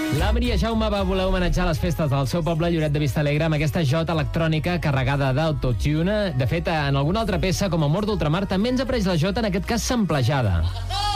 La Maria Jaume va voler homenatjar les festes del seu poble, Lloret de Vistalegre, amb aquesta jota electrònica carregada d'autotune. De fet, en alguna altra peça, com Amor d'Ultramar, també ens apareix la jota, en aquest cas samplejada.